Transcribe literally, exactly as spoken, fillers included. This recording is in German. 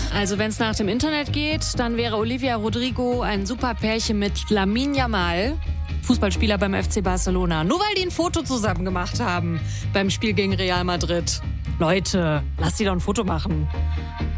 Also wenn es nach dem Internet geht, dann wäre Olivia Rodrigo ein super Pärchen mit Lamine Yamal, Fußballspieler beim F C Barcelona. Nur weil die ein Foto zusammen gemacht haben beim Spiel gegen Real Madrid. Leute, lasst sie doch ein Foto machen.